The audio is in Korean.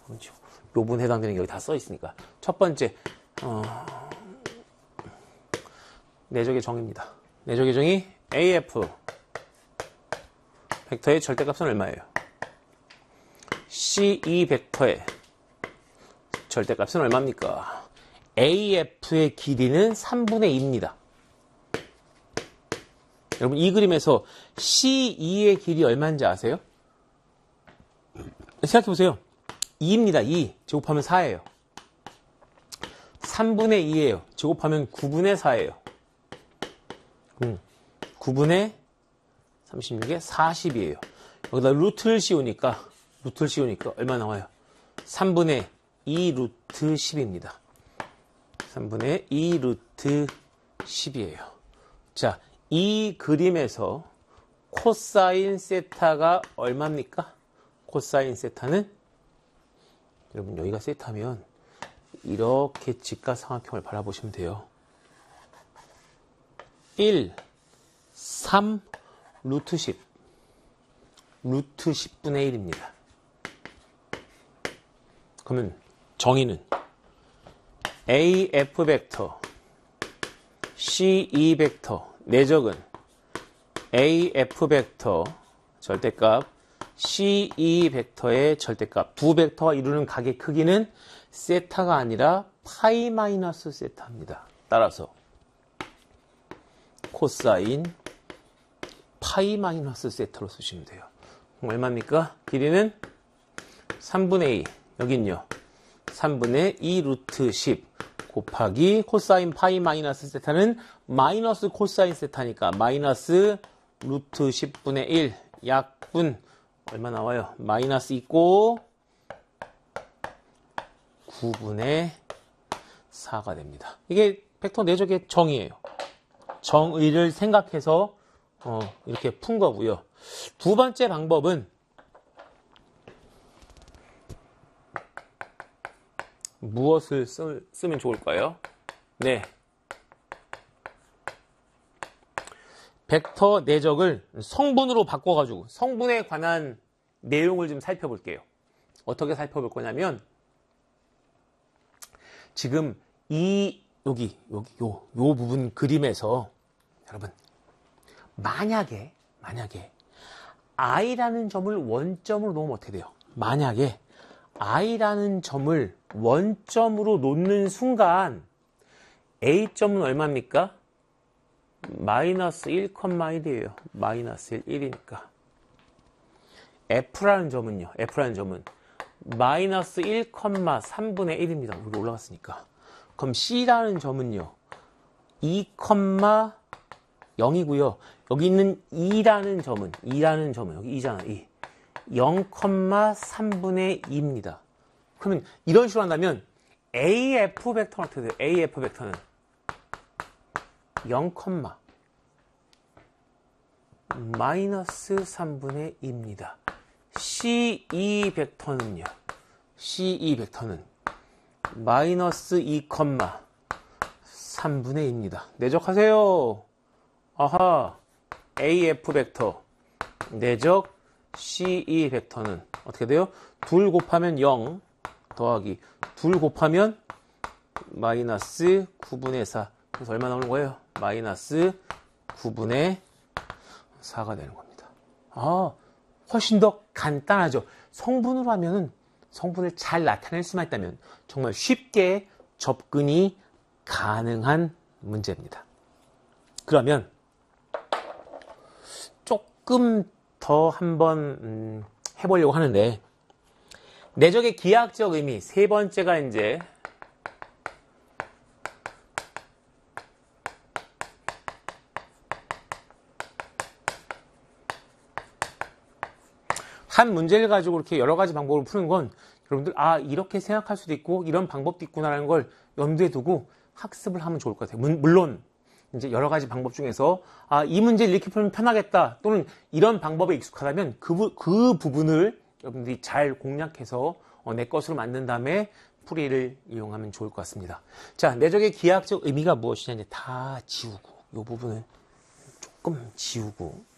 요 부분 해당되는 게 여기 다 써 있으니까. 첫 번째, 내적의 정의입니다. 내적의 정의 AF 벡터의 절대값은 얼마예요? CE 벡터의 절대값은 얼마입니까? AF의 길이는 3분의 2입니다. 여러분 이 그림에서 CE의 길이 얼마인지 아세요? 생각해보세요. 2입니다. 2. 제곱하면 4예요. 3분의 2예요. 제곱하면 9분의 4예요. 9분의 36에 40이에요. 여기다 루트를 씌우니까 얼마 나와요? 3분의 2 루트 10입니다. 3분의 2 루트 10이에요. 자, 이 그림에서 코사인 세타가 얼마입니까? 코사인 세타는 여러분 여기가 세타면 이렇게 직각삼각형을 바라보시면 돼요. 1, 3, 루트 10. 루트 10분의 1입니다. 그러면 정의는 AF 벡터, CE 벡터, 내적은 AF 벡터 절대값, CE 벡터의 절대값. 두 벡터가 이루는 각의 크기는 세타가 아니라 파이 마이너스 세타입니다. 따라서 코사인 파이 마이너스 세타로 쓰시면 돼요. 그럼 얼마입니까? 길이는 3분의 2. 여긴요. 3분의 2 루트 10 곱하기 코사인 파이 마이너스 세타는 마이너스 코사인 세타니까 마이너스 루트 10분의 1 약분 얼마 나와요? 마이너스 있고 9분의 4가 됩니다. 이게 벡터 내적의 정의예요. 정의를 생각해서 이렇게 푼 거고요. 두 번째 방법은 무엇을 쓰면 좋을까요? 네. 벡터 내적을 성분으로 바꿔가지고 성분에 관한 내용을 좀 살펴볼게요. 어떻게 살펴볼 거냐면 지금 여기 요 부분 그림에서 여러분 만약에 I라는 점을 원점으로 놓으면 어떻게 돼요? 만약에 I라는 점을 원점으로 놓는 순간 A점은 얼마입니까? 마이너스 1,1이에요. 마이너스 1이니까. F라는 점은 마이너스 1,3분의 1입니다. 여기 올라갔으니까. 그럼 C라는 점은요. 2,0이고요. 여기 있는 E라는 점은 여기 2잖아. 2. 0,3분의 2입니다. 그러면 이런 식으로 한다면 AF 벡터는 어떻게 돼요? AF 벡터는 0, 마이너스 3분의 2입니다. CE 벡터는요. CE 벡터는 마이너스 2, 3분의 2입니다. 내적하세요. 아하. AF 벡터 내적 CE 벡터는 어떻게 돼요? 2 곱하면 0 더하기 2 곱하면 마이너스 9분의 4. 그래서 얼마 나오는 거예요? 마이너스 9분의 4가 되는 겁니다. 훨씬 더 간단하죠. 성분으로 하면은 성분을 잘 나타낼 수만 있다면 정말 쉽게 접근이 가능한 문제입니다. 그러면 조금 더 한번 해보려고 하는데 내적의 기하학적 의미 세 번째가 이제 한 문제를 가지고 이렇게 여러 가지 방법을 푸는 건 여러분들 이렇게 생각할 수도 있고 이런 방법도 있구나라는 걸 염두에 두고 학습을 하면 좋을 것 같아요. 물론 이제 여러 가지 방법 중에서 이 문제를 이렇게 풀면 편하겠다 또는 이런 방법에 익숙하다면 그 부분을 여러분들이 잘 공략해서 내 것으로 만든 다음에 풀이를 이용하면 좋을 것 같습니다. 자, 내적의 기하학적 의미가 무엇이냐 이제 다 지우고 이 부분을 조금 지우고